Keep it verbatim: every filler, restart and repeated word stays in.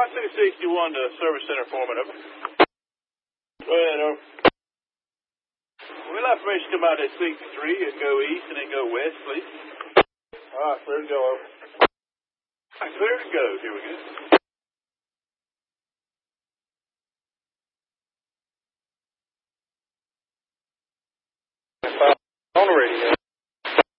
Flight two sixty-one to Service Center Foreman, over. Go ahead, over. We'll have permission to come out at sixty-three and go east and then go west, please. All right, clear to go, over. All right, clear to go. Here we go.